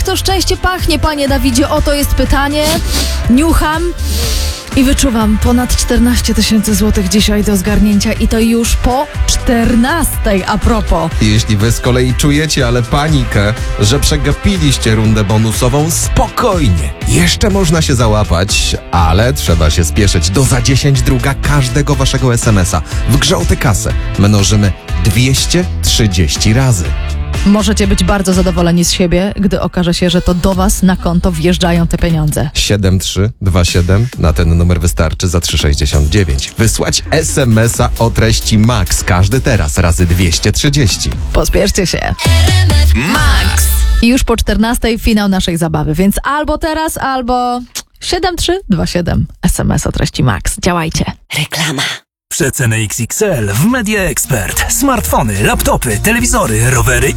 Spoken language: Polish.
to szczęście pachnie, panie Dawidzie? Oto jest pytanie. Niucham i wyczuwam ponad 14 000 złotych dzisiaj do zgarnięcia i to już po 14 a propos. Jeśli wy z kolei czujecie, ale panikę, że przegapiliście rundę bonusową, spokojnie. Jeszcze można się załapać, ale trzeba się spieszyć. Do za 10 druga każdego waszego SMS-a. W grze o tę kasę mnożymy 230 razy. Możecie być bardzo zadowoleni z siebie, gdy okaże się, że to do was na konto wjeżdżają te pieniądze. 7327, na ten numer wystarczy za 3,69. Wysłać SMS-a o treści MAX. Każdy teraz razy 230. Pospieszcie się. Max. I już po 14 finał naszej zabawy, więc albo teraz, albo 7327. SMS o treści MAX. Działajcie. Reklama. Przeceny XXL w Media Expert. Smartfony, laptopy, telewizory, rowery